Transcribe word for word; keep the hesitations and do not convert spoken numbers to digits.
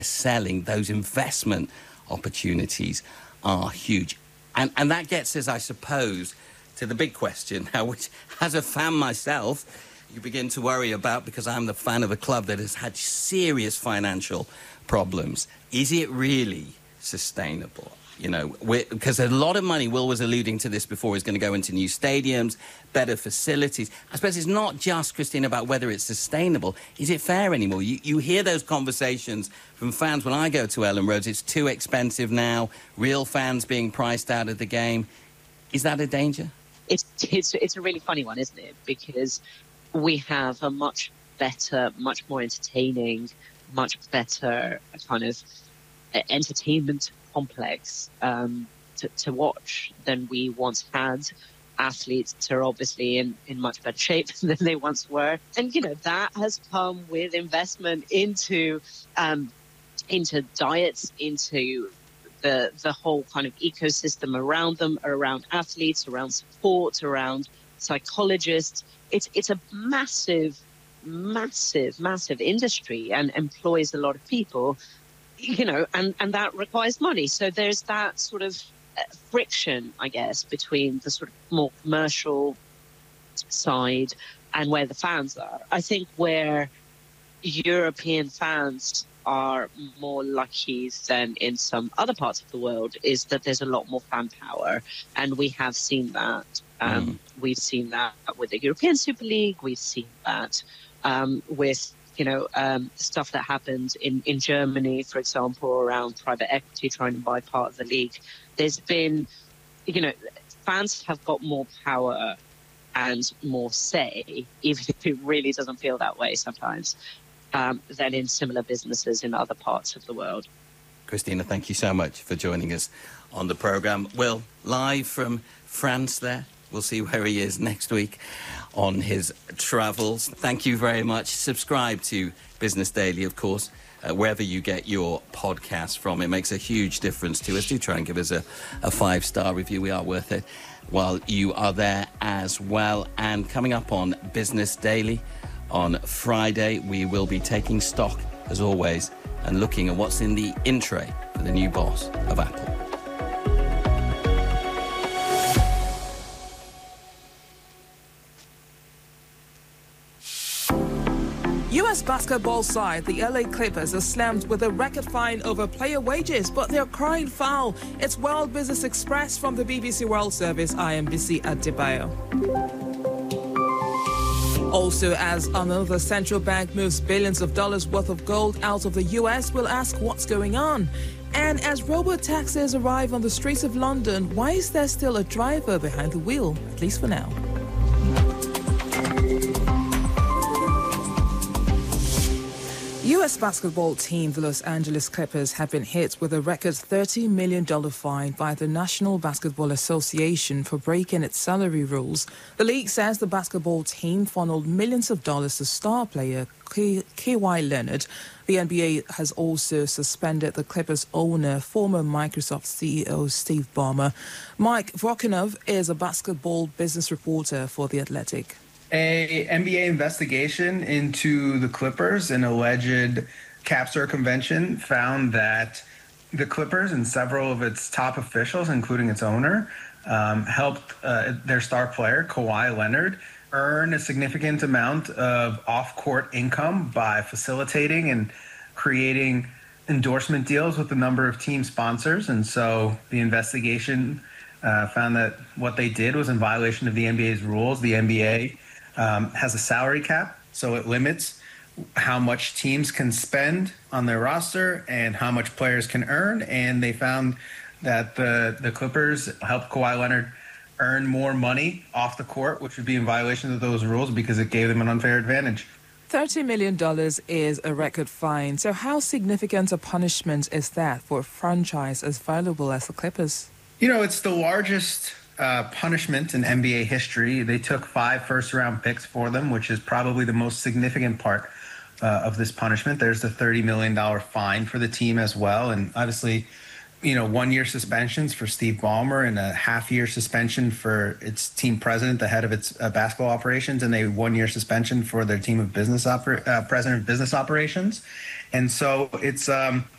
selling, those investment opportunities are huge. And, and that gets us, I suppose, to the big question now, which, as a fan myself, you begin to worry about, because I'm the fan of a club that has had serious financial problems. Is it really sustainable? You know, because a lot of money, Will was alluding to this before, is going to go into new stadiums, better facilities. I suppose it's not just, Christine, about whether it's sustainable. Is it fair anymore? You, you hear those conversations from fans when I go to Ellen Roads. It's too expensive now. Real fans being priced out of the game. Is that a danger? It's, it's, it's a really funny one, isn't it? Because we have a much better, much more entertaining, much better kind of entertainment complex um, to, to watch than we once had. Athletes are obviously in, in much better shape than they once were. And, you know, that has come with investment into um, into diets, into the the whole kind of ecosystem around them, around athletes, around support, around psychologists. It's, it's a massive, massive, massive industry and employs a lot of people. You know, and, and that requires money. So there's that sort of friction, I guess, between the sort of more commercial side and where the fans are. I think where European fans are more lucky than in some other parts of the world is that there's a lot more fan power. And we have seen that. Um, mm. We've seen that with the European Super League. We've seen that um, with... you know, um, stuff that happened in, in Germany, for example, around private equity trying to buy part of the league. There's been, you know, fans have got more power and more say, even if it really doesn't feel that way sometimes, um, than in similar businesses in other parts of the world. Christina, thank you so much for joining us on the programme. Will, live from France there. We'll see where he is next week on his travels. Thank you very much. Subscribe to Business Daily, of course, uh, wherever you get your podcast from. It makes a huge difference to us. Do try and give us a, a five-star review. We are worth it while you are there as well. And coming up on Business Daily on Friday, we will be taking stock, as always, and looking at what's in the in tray for the new boss of Apple. U S basketball side, the L A Clippers, are slammed with a record fine over player wages, but they're crying foul. It's World Business Express from the B B C World Service, I M B C at Adebayo. Also, as another central bank moves billions of dollars worth of gold out of the U S, we'll ask what's going on. And as robo-taxis arrive on the streets of London, why is there still a driver behind the wheel, at least for now? U S basketball team, the Los Angeles Clippers, have been hit with a record thirty million dollars fine by the National Basketball Association for breaking its salary rules. The league says the basketball team funneled millions of dollars to star player Kawhi Leonard. The N B A has also suspended the Clippers owner, former Microsoft C E O Steve Ballmer. Mike Vorkunov is a basketball business reporter for The Athletic. A N B A investigation into the Clippers, an alleged cap circumvention, found that the Clippers and several of its top officials, including its owner, um, helped uh, their star player, Kawhi Leonard, earn a significant amount of off-court income by facilitating and creating endorsement deals with a number of team sponsors. And so the investigation uh, found that what they did was in violation of the N B A's rules. The N B A Um, has a salary cap, so it limits how much teams can spend on their roster and how much players can earn. And they found that the, the Clippers helped Kawhi Leonard earn more money off the court, which would be in violation of those rules because it gave them an unfair advantage. thirty million dollars is a record fine. So how significant a punishment is that for a franchise as valuable as the Clippers? You know, it's the largest Uh, punishment in N B A history. They took five first-round picks for them, which is probably the most significant part uh, of this punishment. There's the thirty million dollars fine for the team as well. And obviously, you know, one-year suspensions for Steve Ballmer and a half-year suspension for its team president, the head of its uh, basketball operations, and a one-year suspension for their team of business oper- uh, president of business operations. And so it's um,